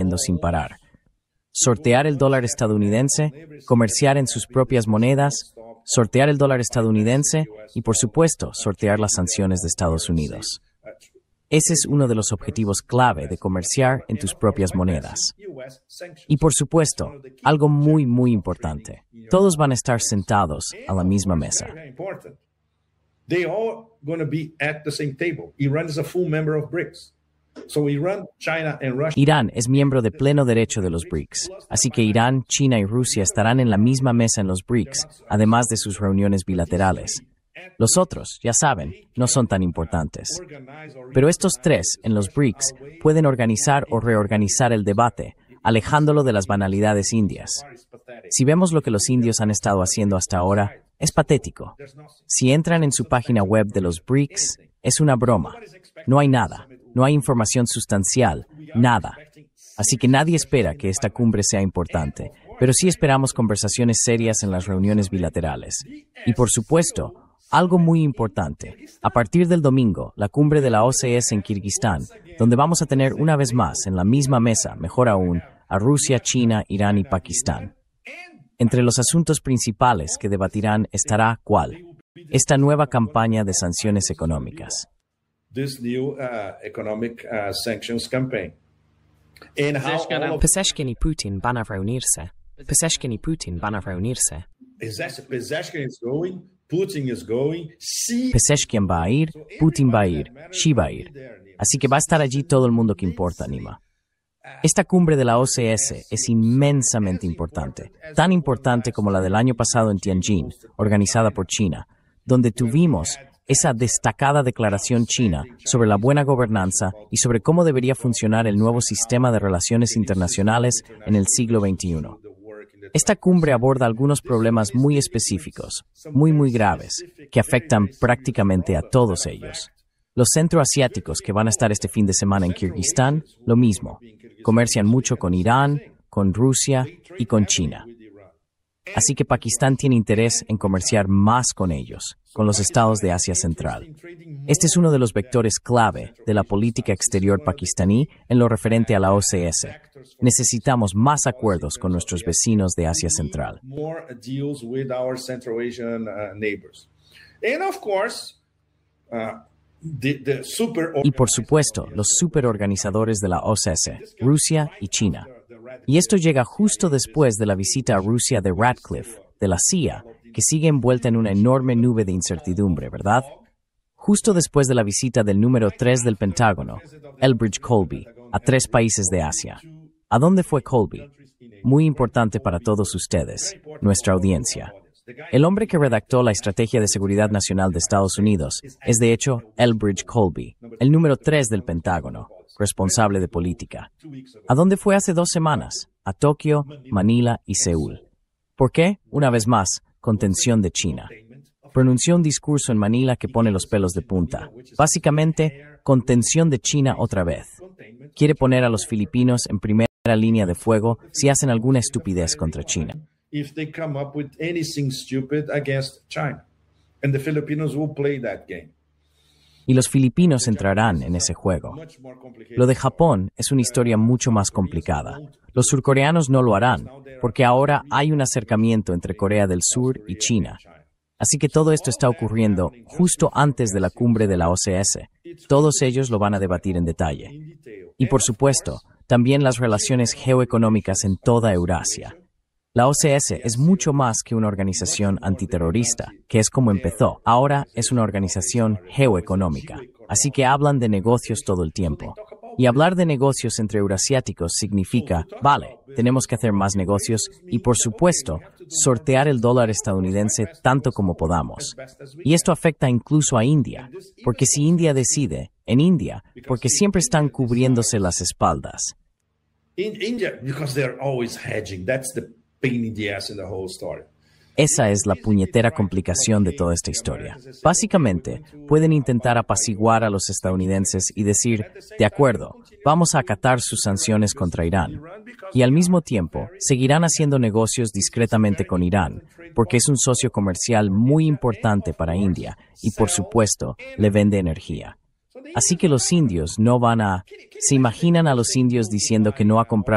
haciendo sin parar. Sortear el dólar estadounidense, comerciar en sus propias monedas, sortear el dólar estadounidense y, por supuesto, sortear las sanciones de Estados Unidos. Ese es uno de los objetivos clave de comerciar en tus propias monedas. Y, por supuesto, algo muy, muy importante. Todos van a estar sentados a la misma mesa. They all going to be at the same table. Iran is a full member of BRICS. So Iran, China and Russia. Irán es miembro de pleno derecho de los BRICS, así que Irán, China y Rusia estarán en la misma mesa en los BRICS, además de sus reuniones bilaterales. Los otros, ya saben, no son tan importantes. Pero estos tres en los BRICS pueden organizar o reorganizar el debate, alejándolo de las banalidades indias. Si vemos lo que los indios han estado haciendo hasta ahora, es patético. Si entran en su página web de los BRICS, es una broma. No hay nada, no hay información sustancial, nada. Así que nadie espera que esta cumbre sea importante, pero sí esperamos conversaciones serias en las reuniones bilaterales. Y por supuesto, algo muy importante, a partir del domingo, la cumbre de la OCS en Kirguistán, donde vamos a tener una vez más en la misma mesa, mejor aún, a Rusia, China, Irán y Pakistán. Entre los asuntos principales que debatirán estará ¿cuál? Esta nueva campaña de sanciones económicas. This new economic sanctions campaign. And how Pezeshkian y Putin van a reunirse. Pezeshkian y Putin van a reunirse. Pezeshkian is going, Putin is going, Xi Pezeshkian va a ir, Putin va a ir, Xi va a ir. Así que va a estar allí todo el mundo que importa, Nima. Esta cumbre de la OCS es inmensamente importante, tan importante como la del año pasado en Tianjin, organizada por China, donde tuvimos esa destacada declaración china sobre la buena gobernanza y sobre cómo debería funcionar el nuevo sistema de relaciones internacionales en el siglo XXI. Esta cumbre aborda algunos problemas muy específicos, muy graves, que afectan prácticamente a todos ellos. Los centroasiáticos que van a estar este fin de semana en Kirguistán, lo mismo. Comercian mucho con Irán, con Rusia y con China. Así que Pakistán tiene interés en comerciar más con ellos, con los estados de Asia Central. Este es uno de los vectores clave de la política exterior pakistaní en lo referente a la OCS. Necesitamos más acuerdos con nuestros vecinos de Asia Central. Y por supuesto, los superorganizadores de la OCS, Rusia y China. Y esto llega justo después de la visita a Rusia de Ratcliffe, de la CIA, que sigue envuelta en una enorme nube de incertidumbre, ¿verdad? Justo después de la visita del número 3 del Pentágono, Elbridge Colby, a 3 países de Asia. ¿A dónde fue Colby? Muy importante para todos ustedes, nuestra audiencia. El hombre que redactó la Estrategia de Seguridad Nacional de Estados Unidos es, de hecho, Elbridge Colby, el número 3 del Pentágono, responsable de política. ¿A dónde fue hace 2 semanas? A Tokio, Manila y Seúl. ¿Por qué? Una vez más, contención de China. Pronunció un discurso en Manila que pone los pelos de punta. Básicamente, contención de China otra vez. Quiere poner a los filipinos en primera línea de fuego si hacen alguna estupidez contra China. If they come up with anything stupid against China. And the Filipinos will play that game. Y los filipinos entrarán en ese juego. Lo de Japón es una historia mucho más complicada. Los surcoreanos no lo harán, porque ahora hay un acercamiento entre Corea del Sur y China. Así que todo esto está ocurriendo justo antes de la cumbre de la OCS. Todos ellos lo van a debatir en detalle. Y por supuesto, también las relaciones geoeconómicas en toda Eurasia. La OCS es mucho más que una organización antiterrorista, que es como empezó. Ahora es una organización geoeconómica, así que hablan de negocios todo el tiempo. Y hablar de negocios entre eurasiáticos significa, vale, tenemos que hacer más negocios y, por supuesto, sortear el dólar estadounidense tanto como podamos. Y esto afecta incluso a India, porque si India decide, en India, porque siempre están cubriéndose las espaldas. In India, because they're always hedging. That's the pain in the ass in the whole story. Esa es la puñetera complicación de toda esta historia. Básicamente, pueden intentar apaciguar a los estadounidenses y decir, de acuerdo, vamos a acatar sus sanciones contra Irán. Y al mismo tiempo, seguirán haciendo negocios discretamente con Irán, porque es un socio comercial muy importante para India y, por supuesto, le vende energía. Así que los indios no van a... ¿Se imaginan a los indios diciendo que no a comprar